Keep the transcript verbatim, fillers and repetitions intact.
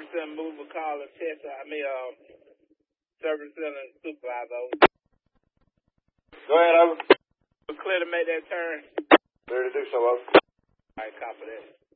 center mover calling test. I mean, um, service center supervisor. Go ahead, over. We're clear to make that turn. Clear to do so, over. All right, copy that.